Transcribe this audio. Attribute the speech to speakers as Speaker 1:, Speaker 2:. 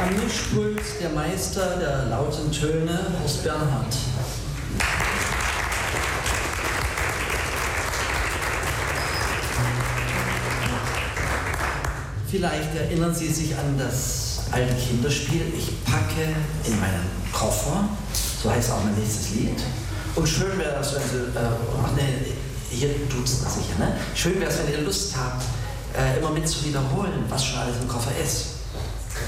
Speaker 1: Am Mischpult der Meister der lauten Töne, Horst Bernhard. Vielleicht erinnern Sie sich an das alte Kinderspiel Ich packe in meinen Koffer, so heißt auch mein nächstes Lied. Und schön wäre es, wenn Sie, hier tut's sicher, ne? Schön wäre es, wenn ihr Lust habt, immer mit zu wiederholen, was schon alles im Koffer ist.